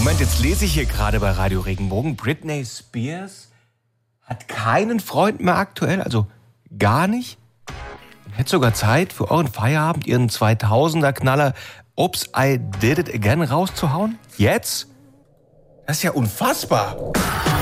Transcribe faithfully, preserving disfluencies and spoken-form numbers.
Moment, jetzt lese ich hier gerade bei Radio Regenbogen, Britney Spears hat keinen Freund mehr aktuell, also gar nicht. Hätte sogar Zeit für euren Feierabend, ihren zweitausender-Knaller Oops, I Did It Again rauszuhauen? Jetzt? Das ist ja unfassbar.